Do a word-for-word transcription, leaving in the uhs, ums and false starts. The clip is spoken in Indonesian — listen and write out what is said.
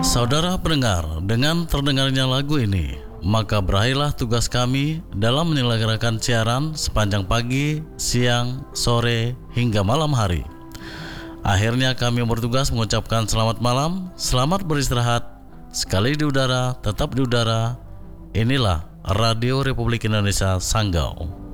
Saudara pendengar, dengan terdengarnya lagu ini, maka berakhirlah tugas kami dalam menyelenggarakan siaran sepanjang pagi, siang, sore, hingga malam hari. Akhirnya kami bertugas mengucapkan selamat malam, selamat beristirahat, sekali di udara, tetap di udara. Inilah Radio Republik Indonesia Sanggau.